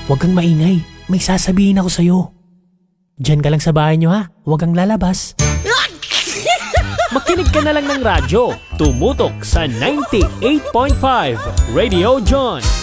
Huwag kang maingay. May sasabihin ako sa'yo. Diyan ka lang sa bahay nyo ha. Huwag kang lalabas. Makinig ka na lang ng radyo. Tumutok sa 98.5 Radio John.